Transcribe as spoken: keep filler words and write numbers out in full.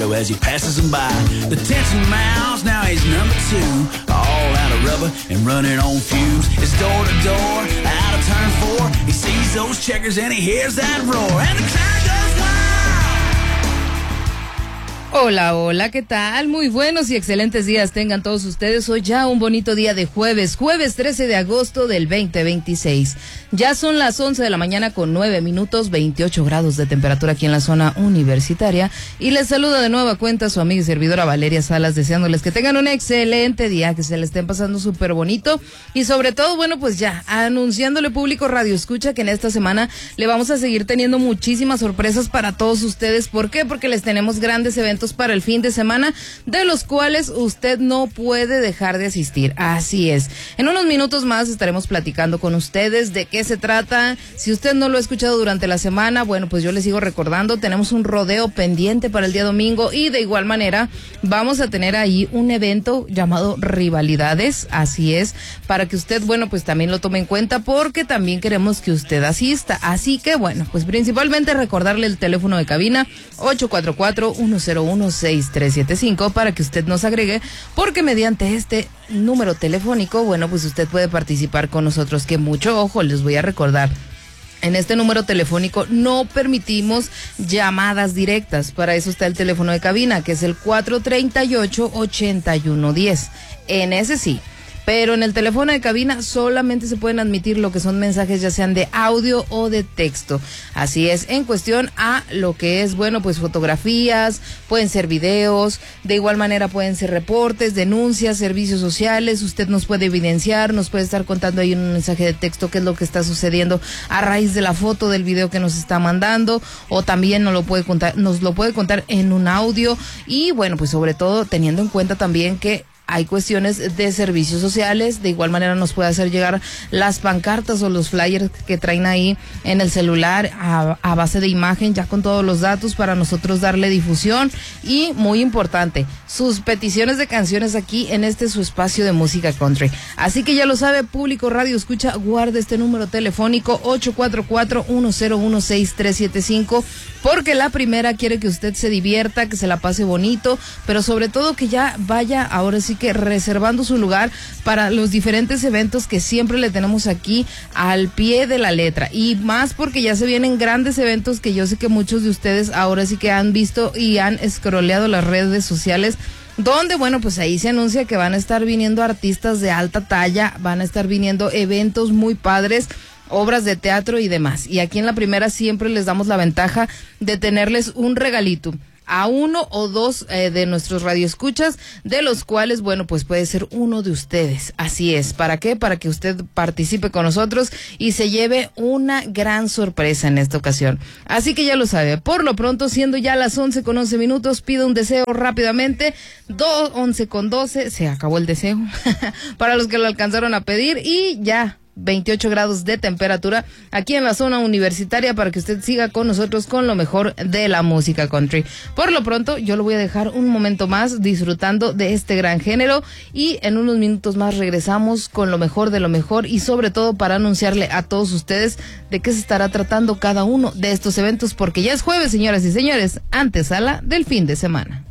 window as he passes them by. The Tension Mouse, now he's number two, all out of rubber and running on fumes. It's door to door, out of turn four. He sees those checkers and he hears that roar, and the crowd goes wild. Hola, hola, ¿qué tal? Muy buenos y excelentes días tengan todos ustedes. Hoy ya un bonito día de jueves, jueves trece de agosto del veinte veintiséis. Ya son las once de la mañana con nueve minutos, veintiocho grados de temperatura aquí en la zona universitaria. Y les saluda de nueva cuenta su amiga y servidora Valeria Salas, deseándoles que tengan un excelente día, que se le estén pasando súper bonito. Y sobre todo, bueno, pues ya, anunciándole público Radio Escucha que en esta semana le vamos a seguir teniendo muchísimas sorpresas para todos ustedes. ¿Por qué? Porque les tenemos grandes eventos para el fin de semana, de los cuales usted no puede dejar de asistir. Así es. En unos minutos más estaremos platicando con ustedes de qué se trata. Si usted no lo ha escuchado durante la semana, bueno, pues yo le sigo recordando, tenemos un rodeo pendiente para el día domingo y de igual manera vamos a tener ahí un evento llamado Rivalidades. Así es, para que usted, bueno, pues también lo tome en cuenta, porque también queremos que usted asista. Así que, bueno, pues principalmente recordarle el teléfono de cabina ocho cuatro cuatro, uno cero uno, seis tres siete cinco para que usted nos agregue, porque mediante este número telefónico, bueno, pues usted puede participar con nosotros, que mucho ojo, les voy a recordar. En este número telefónico no permitimos llamadas directas, para eso está el teléfono de cabina, que es el cuatro tres ocho, ocho uno uno cero. En ese sí. Pero en el teléfono de cabina solamente se pueden admitir lo que son mensajes, ya sean de audio o de texto. Así es, en cuestión a lo que es, bueno, pues fotografías, pueden ser videos, de igual manera pueden ser reportes, denuncias, servicios sociales. Usted nos puede evidenciar, nos puede estar contando ahí en un mensaje de texto qué es lo que está sucediendo a raíz de la foto, del video que nos está mandando, o también nos lo puede contar, nos lo puede contar en un audio. Y bueno, pues sobre todo teniendo en cuenta también que hay cuestiones de servicios sociales. De igual manera nos puede hacer llegar las pancartas o los flyers que traen ahí en el celular a, a base de imagen, ya con todos los datos para nosotros darle difusión. Y muy importante, sus peticiones de canciones aquí en este su espacio de música country. Así que ya lo sabe, público Radio Escucha, guarde este número telefónico ocho cuatro cuatro, uno cero uno, seis tres siete cinco, porque la primera quiere que usted se divierta, que se la pase bonito, pero sobre todo que ya vaya ahora sí que reservando su lugar para los diferentes eventos que siempre le tenemos aquí al pie de la letra. Y más porque ya se vienen grandes eventos que yo sé que muchos de ustedes ahora sí que han visto y han scrolleado las redes sociales, donde, bueno, pues ahí se anuncia que van a estar viniendo artistas de alta talla, van a estar viniendo eventos muy padres, obras de teatro y demás. Y aquí en la primera siempre les damos la ventaja de tenerles un regalito a uno o dos eh, de nuestros radioescuchas, de los cuales, bueno, pues puede ser uno de ustedes. Así es. ¿Para qué? Para que usted participe con nosotros y se lleve una gran sorpresa en esta ocasión. Así que ya lo sabe. Por lo pronto, siendo ya las once con once minutos, pido un deseo rápidamente. Dos, once con doce, se acabó el deseo. Para los que lo alcanzaron a pedir, y ya veintiocho grados de temperatura aquí en la zona universitaria, para que usted siga con nosotros con lo mejor de la música country. Por lo pronto, yo lo voy a dejar un momento más disfrutando de este gran género, y en unos minutos más regresamos con lo mejor de lo mejor, y sobre todo para anunciarle a todos ustedes de qué se estará tratando cada uno de estos eventos, porque ya es jueves, señoras y señores, antesala del fin de semana.